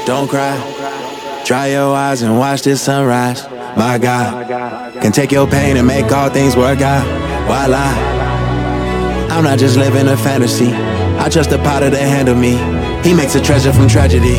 don't cry. Dry your eyes and watch this sunrise. My God can take your pain and make all things work out. Why lie? I'm not just living a fantasy. I trust the potter to handle me. He makes a treasure from tragedy.